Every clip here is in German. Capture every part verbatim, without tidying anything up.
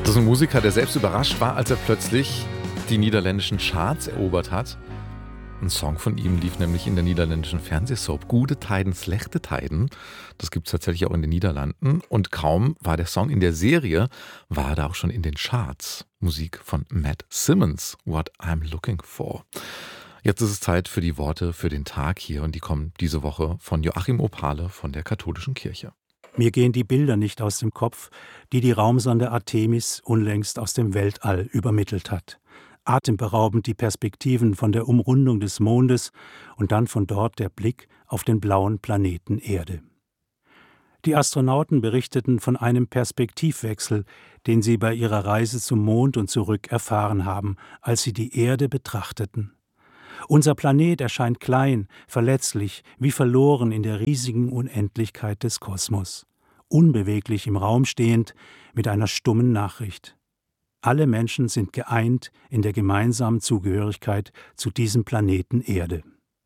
Das ist ein Musiker, der selbst überrascht war, als er plötzlich die niederländischen Charts erobert hat. Ein Song von ihm lief nämlich in der niederländischen Fernsehsoap Goede Tijden, Slechte Tijden. Das gibt es tatsächlich auch in den Niederlanden. Und kaum war der Song in der Serie, war er da auch schon in den Charts. Musik von Matt Simmons, What I'm Looking For. Jetzt ist es Zeit für die Worte für den Tag hier. Und die kommen diese Woche von Joachim Opale von der Katholischen Kirche. Mir gehen die Bilder nicht aus dem Kopf, die die Raumsonde Artemis unlängst aus dem Weltall übermittelt hat. Atemberaubend die Perspektiven von der Umrundung des Mondes und dann von dort der Blick auf den blauen Planeten Erde. Die Astronauten berichteten von einem Perspektivwechsel, den sie bei ihrer Reise zum Mond und zurück erfahren haben, als sie die Erde betrachteten. Unser Planet erscheint klein, verletzlich, wie verloren in der riesigen Unendlichkeit des Kosmos, unbeweglich im Raum stehend mit einer stummen Nachricht. Alle Menschen sind geeint in der gemeinsamen Zugehörigkeit zu diesem Planeten Erde.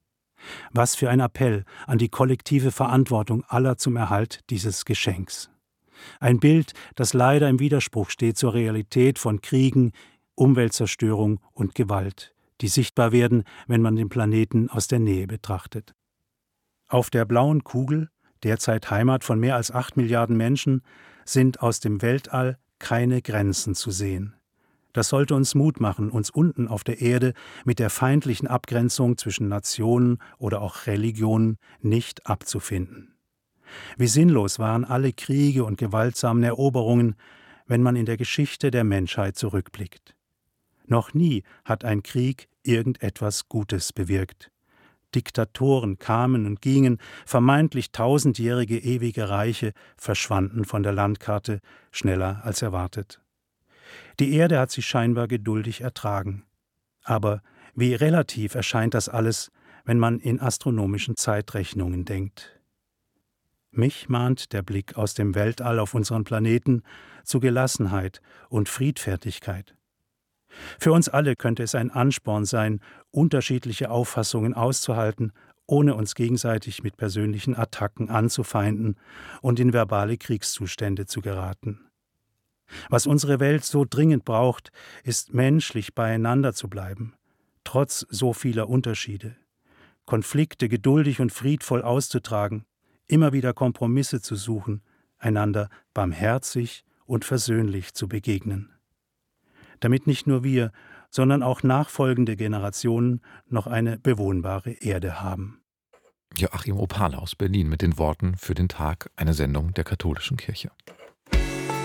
Was für ein Appell an die kollektive Verantwortung aller zum Erhalt dieses Geschenks. Ein Bild, das leider im Widerspruch steht zur Realität von Kriegen, Umweltzerstörung und Gewalt, die sichtbar werden, wenn man den Planeten aus der Nähe betrachtet. Auf der blauen Kugel, derzeit Heimat von mehr als acht Milliarden Menschen, sind aus dem Weltall keine Grenzen zu sehen. Das sollte uns Mut machen, uns unten auf der Erde mit der feindlichen Abgrenzung zwischen Nationen oder auch Religionen nicht abzufinden. Wie sinnlos waren alle Kriege und gewaltsamen Eroberungen, wenn man in der Geschichte der Menschheit zurückblickt. Noch nie hat ein Krieg irgendetwas Gutes bewirkt. Diktatoren kamen und gingen, vermeintlich tausendjährige ewige Reiche verschwanden von der Landkarte schneller als erwartet. Die Erde hat sie scheinbar geduldig ertragen. Aber wie relativ erscheint das alles, wenn man in astronomischen Zeitrechnungen denkt. Mich mahnt der Blick aus dem Weltall auf unseren Planeten zu Gelassenheit und Friedfertigkeit. Für uns alle könnte es ein Ansporn sein, unterschiedliche Auffassungen auszuhalten, ohne uns gegenseitig mit persönlichen Attacken anzufeinden und in verbale Kriegszustände zu geraten. Was unsere Welt so dringend braucht, ist menschlich beieinander zu bleiben, trotz so vieler Unterschiede, Konflikte geduldig und friedvoll auszutragen, immer wieder Kompromisse zu suchen, einander barmherzig und versöhnlich zu begegnen. Damit nicht nur wir, sondern auch nachfolgende Generationen noch eine bewohnbare Erde haben. Joachim Opale aus Berlin mit den Worten für den Tag, eine Sendung der Katholischen Kirche.